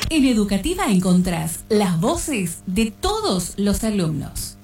En Educativa encontrás las voces de todos los alumnos.